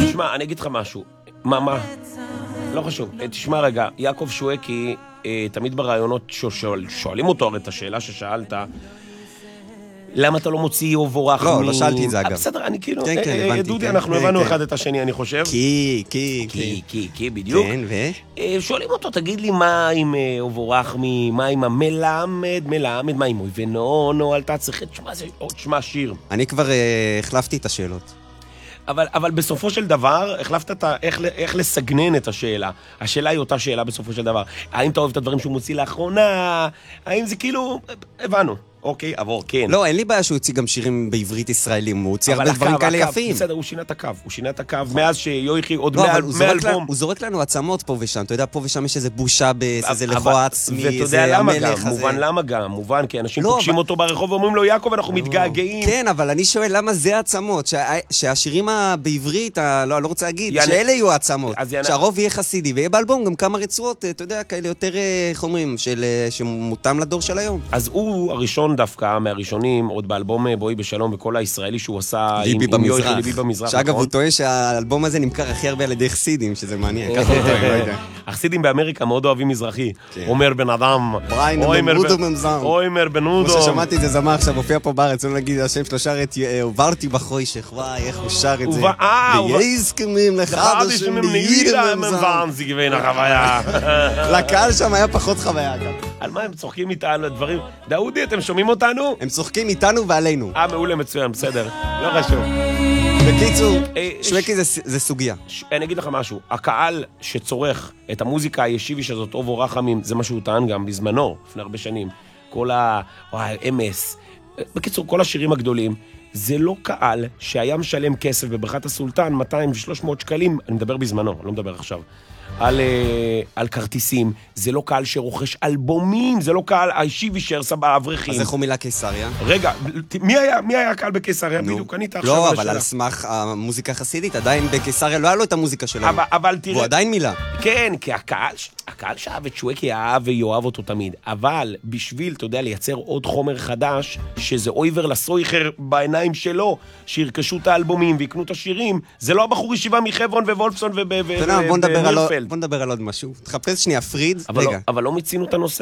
תשמע, אני אגיד לך משהו. מה? לא חשוב. תשמע רגע, יעקב שואקי, תמיד ברעיונות שואלים אותו הרי את השאלה ששאלת, למה אתה לא מוציא או בורח לא שאלתי את זה אגב. בסדר, אני כאילו, כן, דודי, אנחנו הבנו אחד את השני, אני חושב. כי, בדיוק. כן, שואלים אותו, תגיד לי מה עם אובורח, מה עם המלמד, מה עם אויבנון, אל תצריך, תשמע שיר. אני כבר החלפתי את השאלות. אבל בסופו של דבר, החלפת איך לסגנן את השאלה. השאלה היא אותה שאלה בסופו של דבר. האם אתה אוהב את הדברים שהוא מוציא לאחרונה? האם זה כאילו, הבנו. אוקיי, עבור, כן. לא, אין לי בעיה שהוא הוציא גם שירים בעברית ישראלים, הוא הוציא הרבה דברים כאלה יפים. בסדר, הוא שינה את הקו, מאז שיוחי עוד מאלבום. הוא זורק לנו עצמות פה ושם, אתה יודע, פה ושם יש איזה בושה, איזה לכו עצמי, איזה המלך הזה. מובן למה גם, מובן, כי אנשים פוגשים אותו ברחוב ואומרים לו, יעקב, אנחנו מתגעגעים. כן, אבל אני שואל למה זה עצמות, שהשירים בעברית, לא רוצה להגיד, שאלה יהיו עצמות, שהרוב יהיה חסידי, ויהיה באלבום גם כמה רצועות, אתה יודע, כאלה יותר חומרים, שמותם לדור של היום. אז הוא הראשון דווקא מהראשונים, עוד באלבום בואי בשלום וכל הישראלי שהוא עשה ליבי במזרח. שאגב, הוא טוען שהאלבום הזה נמכר הכי הרבה על ידי חסידים, שזה מעניין. ככה הוא טוען, לא יודע. החסידים באמריקה מאוד אוהבים מזרחי. אומר בן אדם, אוימר בן אודו. כמו ששמעתי את זה זמר עכשיו, הופיע פה בארץ, לא נגיד, השם שלו שר את עוברתי בחוישך, וואי, איך הוא שר את זה. ויזכמים לחדשים נהידם זה גבין החוויה. לקהל שם היה פחות חוויה גם. על מה הם צוחקים איתנו לדברים? דאודי, אתם שומעים אותנו? הם צוחקים איתנו ועלינו. מעולה, מצוין, בסדר. לא חשוב. בקיצור, שואקי זה סוגיה. אני אגיד לך משהו, הקהל שצורך את המוזיקה הישיבי שזאת אובו רחמים, זה מה שהוא טען גם בזמנו, לפני הרבה שנים. כל אמס, בקיצור, כל השירים הגדולים, זה לא קהל שהיה משלם כסף בברכת הסולטן, 200 ו-300 שקלים, אני מדבר בזמנו, אני לא מדבר עכשיו. על כרטיסים, זה לא קהל שרוכש אלבומים, זה לא קהל הישיבי שרסה באברכים. אז איך הוא מילה קיסריה? רגע, מי היה הקהל בקיסריה? בדיוק, אני תחשב לא, אבל על סמך המוזיקה החסידית, עדיין בקיסריה לא היה לו את המוזיקה שלנו. אבל תראה... והוא עדיין מילה. כן, כי הקהל שאהב את שואקי אהב ויואב אותו תמיד, אבל בשביל, אתה יודע, לייצר עוד חומר חדש, שזה אויבר לסויכר בעיניים שלו, שירכשו את האלבומים ויקנו את השירים, זה לא הבחור ישיבה מחברון ווולפסון בוא נדבר על עוד משהו. תחפש שנייה, פריד. אבל לא מצינו את הנושא.